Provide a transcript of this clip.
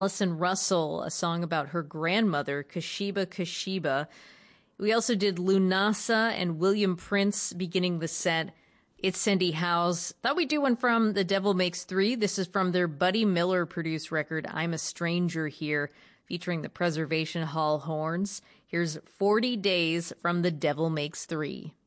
Alison Russell, a song about her grandmother, Kashiba Kashiba. We also did Lunasa and William Prince beginning the set. It's Cindy Howes. Thought we'd do one from The Devil Makes Three. This is from their Buddy Miller produced record, I'm a Stranger Here, featuring the Preservation Hall Horns. Here's 40 Days from The Devil Makes Three.